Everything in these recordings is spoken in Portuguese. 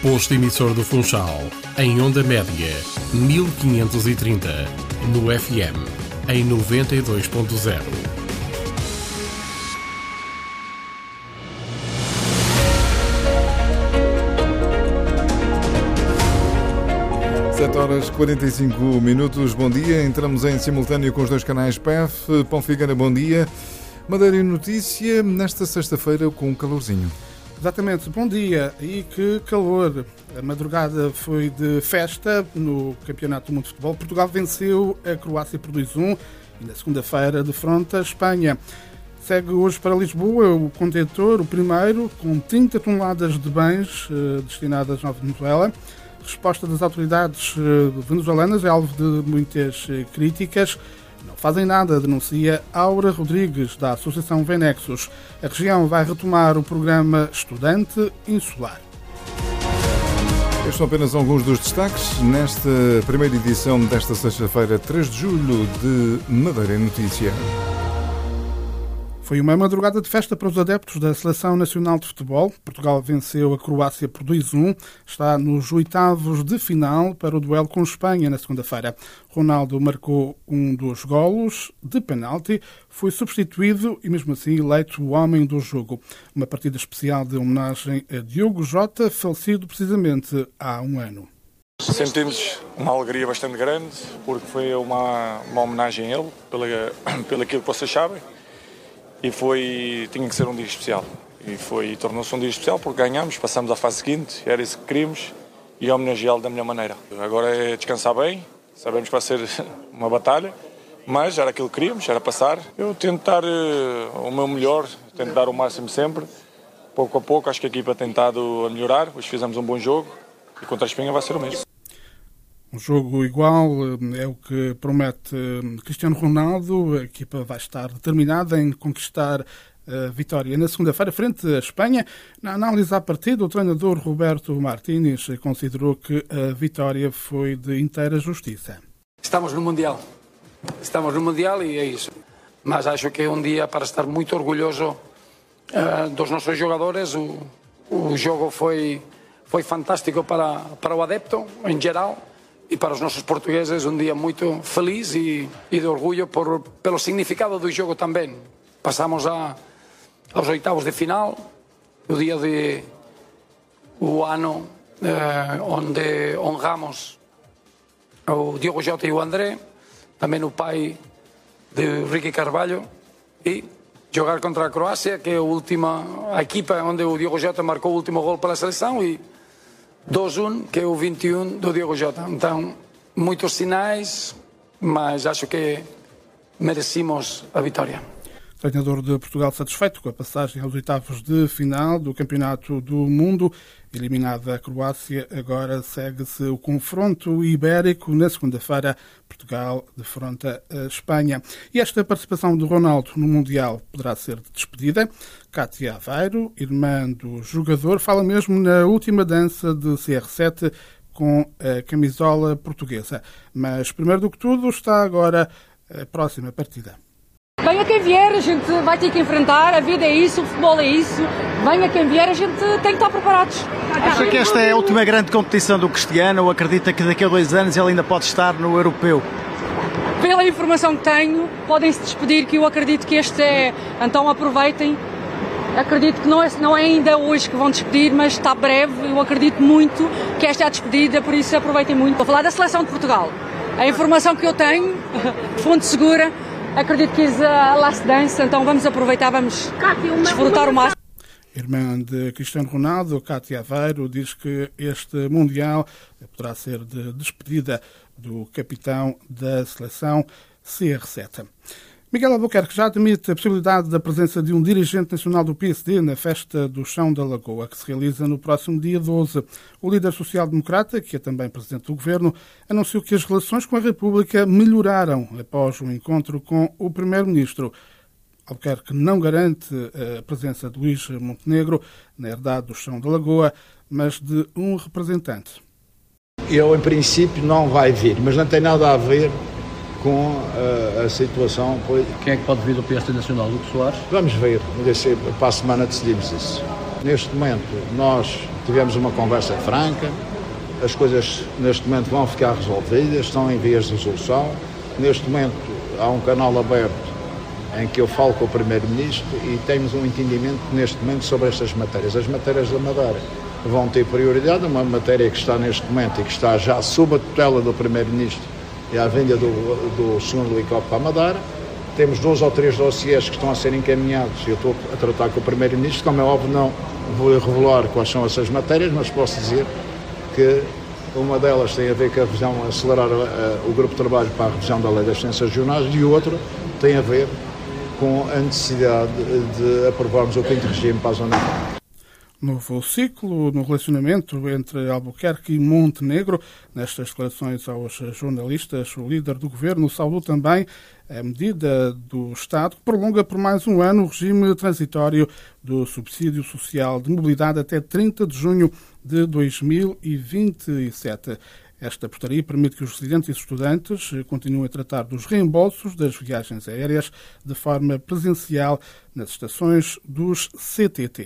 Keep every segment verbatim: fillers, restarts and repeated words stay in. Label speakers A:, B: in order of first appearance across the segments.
A: Posto emissor do Funchal, em onda média, mil quinhentos e trinta, no F M, em noventa e dois ponto zero.
B: sete horas e quarenta e cinco minutos, bom dia. Entramos em simultâneo com os dois canais P E F. Pão Figueira, bom dia. Madeira e Notícia, nesta sexta-feira com um calorzinho.
C: Exatamente, bom dia. E que calor. A madrugada foi de festa no Campeonato do Mundo de Futebol. Portugal venceu a Croácia por dois a um e na segunda-feira defronta a Espanha. Segue hoje para Lisboa o contentor, o primeiro, com trinta toneladas de bens eh, destinadas à Venezuela. A resposta das autoridades venezuelanas é alvo de muitas críticas. Não fazem nada, denuncia Aura Rodrigues, da Associação Venexus. A região vai retomar o programa Estudante Insular.
B: Estes são apenas alguns dos destaques nesta primeira edição desta sexta-feira, três de julho, de Madeira e Notícia.
C: Foi uma madrugada de festa para os adeptos da Seleção Nacional de Futebol. Portugal venceu a Croácia por dois a um. Está nos oitavos de final para o duelo com Espanha na segunda-feira. Ronaldo marcou um dos golos de penalti, foi substituído e mesmo assim eleito o homem do jogo. Uma partida especial de homenagem a Diogo Jota, falecido precisamente há um ano.
D: Sentimos uma alegria bastante grande porque foi uma, uma homenagem a ele, pela, pelo aquilo que vocês sabem. E foi, tinha que ser um dia especial. E foi, tornou-se um dia especial porque ganhámos, passamos à fase seguinte, era isso que queríamos e homenageá-lo da melhor maneira. Agora é descansar bem, sabemos que vai ser uma batalha, mas era aquilo que queríamos, era passar. Eu tento dar uh, o meu melhor, tento dar o máximo sempre. Pouco a pouco, acho que a equipa tem tentado a melhorar, hoje fizemos um bom jogo e contra a Espanha vai ser o mesmo.
C: Um jogo igual é o que promete Cristiano Ronaldo. A equipa vai estar determinada em conquistar a vitória na segunda-feira frente à Espanha. Na análise à partida, o treinador Roberto Martínez considerou que a vitória foi de inteira justiça.
E: Estamos no Mundial. Estamos no Mundial e é isso. Mas acho que é um dia para estar muito orgulhoso uh, dos nossos jogadores. O, o jogo foi, foi fantástico para, para o adepto, em geral. E para os nossos portugueses um dia muito feliz e, e de orgulho por, pelo significado do jogo também. Passamos a, aos oitavos de final, o dia de o ano eh, onde honramos o Diogo Jota e o André, também o pai de Ricky Carvalho, e jogar contra a Croácia, que é a última a equipa onde o Diogo Jota marcou o último gol para a seleção, e dois a um, que é o vinte e um do Diogo Jota. Então, muitos sinais, mas acho que merecemos a vitória.
C: O treinador de Portugal satisfeito com a passagem aos oitavos de final do Campeonato do Mundo. Eliminada a Croácia, agora segue-se o confronto ibérico. Na segunda-feira, Portugal defronta a Espanha. E esta participação de Ronaldo no Mundial poderá ser de despedida. Cátia Aveiro, irmã do jogador, fala mesmo na última dança de C R sete com a camisola portuguesa. Mas, primeiro do que tudo, está agora a próxima partida.
F: Venha quem vier, a gente vai ter que enfrentar, a vida é isso, o futebol é isso. Venha quem vier, a gente tem que estar preparados.
G: Acha que esta é a última grande competição do Cristiano ou acredita que daqui a dois anos ele ainda pode estar no europeu?
F: Pela informação que tenho, podem-se despedir, que eu acredito que este é... Então aproveitem. Acredito que não é, não é ainda hoje que vão despedir, mas está breve. Eu acredito muito que esta é a despedida, por isso aproveitem muito. Vou falar da seleção de Portugal. A informação que eu tenho, fonte segura, acredito que é a last dance, então vamos aproveitar, vamos desfrutar o máximo.
C: Irmã de Cristiano Ronaldo, Cátia Aveiro, diz que este Mundial poderá ser de despedida do capitão da seleção C R sete. Miguel Albuquerque já admite a possibilidade da presença de um dirigente nacional do P S D na festa do Chão da Lagoa, que se realiza no próximo dia doze. O líder social-democrata, que é também presidente do governo, anunciou que as relações com a República melhoraram após o encontro com o primeiro-ministro. Albuquerque não garante a presença de Luís Montenegro na herdade do Chão da Lagoa, mas de um representante.
H: Ele, em princípio, não vai vir, mas não tem nada a ver com a, a situação.
I: Quem é que pode vir do P S D Nacional? Hugo Soares?
H: Vamos ver, para a semana decidimos isso. Neste momento, nós tivemos uma conversa franca, as coisas neste momento vão ficar resolvidas, estão em vias de resolução. Neste momento, há um canal aberto em que eu falo com o Primeiro-Ministro e temos um entendimento neste momento sobre estas matérias. As matérias da Madeira vão ter prioridade, uma matéria que está neste momento e que está já sob a tutela do Primeiro-Ministro é a venda do, do segundo helicóptero para a Madeira. Temos dois ou três dossiês que estão a ser encaminhados e eu estou a tratar com o Primeiro-Ministro. Como é óbvio, não vou revelar quais são essas matérias, mas posso dizer que uma delas tem a ver com a revisão, acelerar a, a, o grupo de trabalho para a revisão da lei das ciências regionais e outra tem a ver com a necessidade de aprovarmos o quinto regime para a zona franca.
C: Novo ciclo no relacionamento entre Albuquerque e Montenegro. Nestas declarações aos jornalistas, o líder do governo saudou também a medida do Estado que prolonga por mais um ano o regime transitório do subsídio social de mobilidade até trinta de junho de dois mil e vinte e sete. Esta portaria permite que os residentes e estudantes continuem a tratar dos reembolsos das viagens aéreas de forma presencial nas estações dos C T T.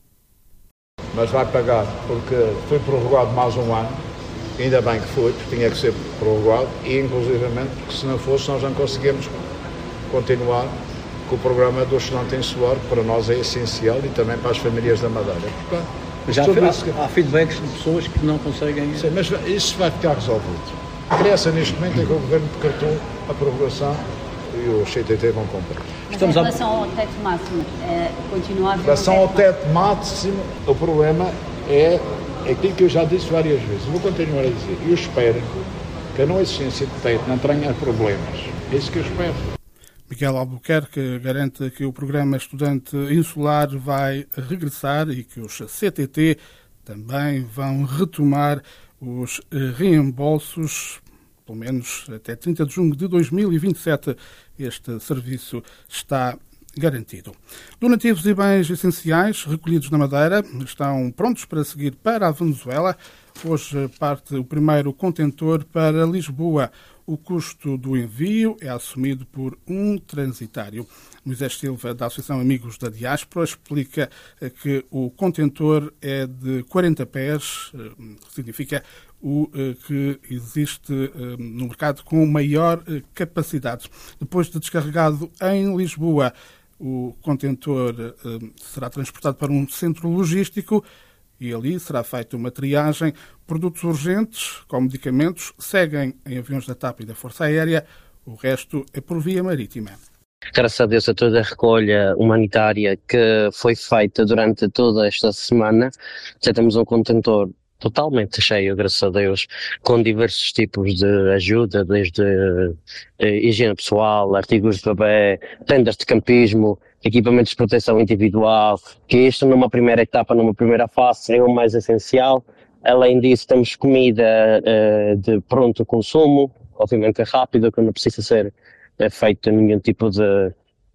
H: Mas vai pagar, porque foi prorrogado mais um ano, ainda bem que foi, porque tinha que ser prorrogado, e inclusivamente, porque se não fosse, nós não conseguimos continuar com o programa do estudante insular, que para nós é essencial, e também para as famílias da Madeira. Portanto,
I: já há, há feedbacks de pessoas que não conseguem...
H: Sim, mas isso vai ficar resolvido. A pressa neste momento é que o Governo decretou a prorrogação e os C T T vão cumprir.
J: Estamos em relação ao teto máximo, é, continua a haver...
H: Em relação ao teto máximo, o problema é aquilo que eu já disse várias vezes. Vou continuar a dizer. Eu espero que a não existência de teto não tenha problemas. É isso que eu espero.
C: Miguel Albuquerque garante que o programa Estudante Insular vai regressar e que os C T T também vão retomar os reembolsos, pelo menos até trinta de junho de dois mil e vinte e sete. Este serviço está garantido. Donativos e bens essenciais recolhidos na Madeira estão prontos para seguir para a Venezuela. Hoje parte o primeiro contentor para Lisboa. O custo do envio é assumido por um transitário. Moisés Silva, da Associação Amigos da Diáspora, explica que o contentor é de quarenta pés, que significa o que existe no mercado com maior capacidade. Depois de descarregado em Lisboa, o contentor será transportado para um centro logístico e ali será feita uma triagem. Produtos urgentes, como medicamentos, seguem em aviões da TAP e da Força Aérea. O resto é por via marítima.
K: Graças a Deus a toda a recolha humanitária que foi feita durante toda esta semana, já temos um contentor totalmente cheio, graças a Deus, com diversos tipos de ajuda, desde eh, higiene pessoal, artigos de bebê, tendas de campismo, equipamentos de proteção individual, que isto numa primeira etapa, numa primeira fase, é o mais essencial. Além disso, temos comida eh, de pronto consumo, obviamente rápida, que não precisa ser eh, feita nenhum tipo de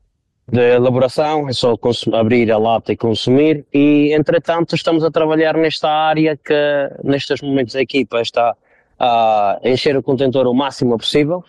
K: de elaboração, é só abrir a lata e consumir. E entretanto estamos a trabalhar nesta área que nestes momentos a equipa está a encher o contentor o máximo possível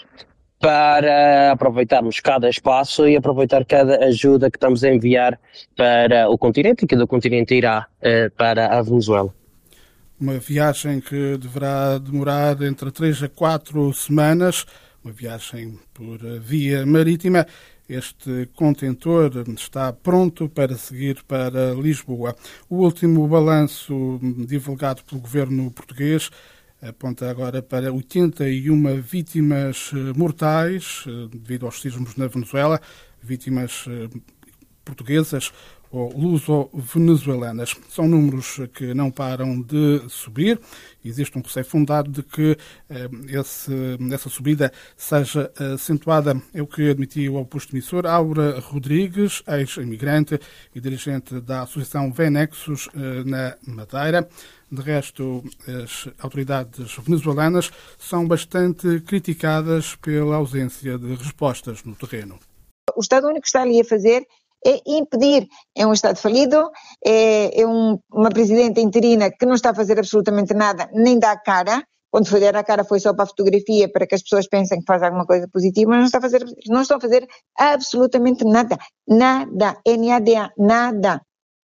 K: para aproveitarmos cada espaço e aproveitar cada ajuda que estamos a enviar para o continente e que do continente irá eh, para a Venezuela.
C: Uma viagem que deverá demorar entre três a quatro semanas, uma viagem por via marítima. Este contentor está pronto para seguir para Lisboa. O último balanço divulgado pelo governo português aponta agora para oitenta e uma vítimas mortais devido aos sismos na Venezuela, vítimas portuguesas ou luso-venezuelanas. São números que não param de subir. Existe um receio fundado de que eh, esse, essa subida seja acentuada. É o que admitiu ao posto emissor Aura Rodrigues, ex-imigrante e dirigente da Associação Venexus eh, na Madeira. De resto, as autoridades venezuelanas são bastante criticadas pela ausência de respostas no terreno.
L: O Estado único está ali a fazer é impedir. É um Estado falido, é, é um, uma presidenta interina que não está a fazer absolutamente nada, nem dá a cara. Quando foi dar a cara foi só para a fotografia, para que as pessoas pensem que faz alguma coisa positiva, mas não está a fazer, não estão a fazer absolutamente nada. Nada. N A D A. Nada.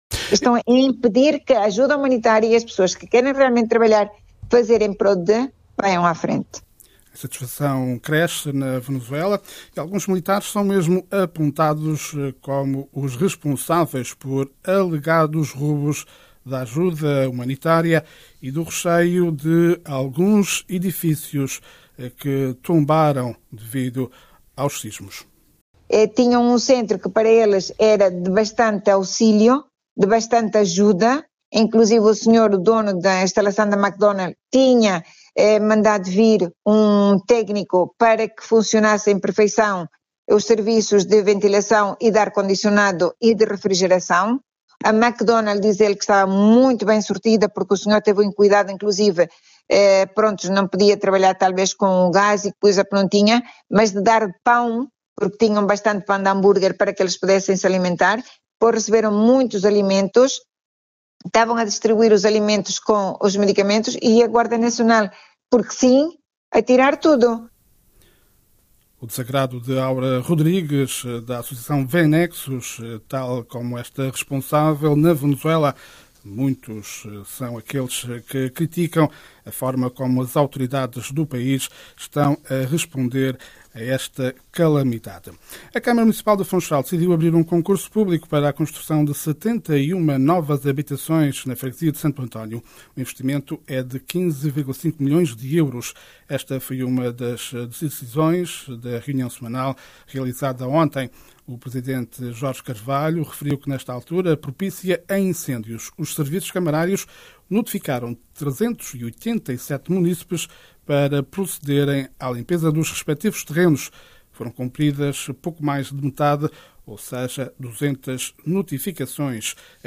L: Estão a impedir que a ajuda humanitária e as pessoas que querem realmente trabalhar, fazer em prol de, venham à frente.
C: A satisfação cresce na Venezuela e alguns militares são mesmo apontados como os responsáveis por alegados roubos da ajuda humanitária e do recheio de alguns edifícios que tombaram devido aos sismos.
L: É, tinham um centro que para eles era de bastante auxílio, de bastante ajuda, inclusive o senhor, o dono da instalação da McDonald's, tinha eh, mandado vir um técnico para que funcionasse em perfeição os serviços de ventilação e de ar-condicionado e de refrigeração. A McDonald's diz ele que estava muito bem sortida porque o senhor teve um cuidado, inclusive, eh, pronto, não podia trabalhar talvez com o gás e coisa prontinha, mas de dar pão, porque tinham bastante pão de hambúrguer para que eles pudessem se alimentar, pois receberam muitos alimentos, estavam a distribuir os alimentos com os medicamentos e a Guarda Nacional, porque sim, a tirar tudo.
C: O desagrado de Aura Rodrigues, da Associação Venexus, tal como esta responsável na Venezuela. Muitos são aqueles que criticam a forma como as autoridades do país estão a responder a esta calamidade. A Câmara Municipal de Funchal decidiu abrir um concurso público para a construção de setenta e uma novas habitações na freguesia de Santo António. O investimento é de quinze vírgula cinco milhões de euros. Esta foi uma das decisões da reunião semanal realizada ontem. O presidente Jorge Carvalho referiu que, nesta altura, propícia a incêndios. Os serviços camarários notificaram trezentos e oitenta e sete munícipes para procederem à limpeza dos respectivos terrenos. Foram cumpridas pouco mais de metade, ou seja, duzentas notificações.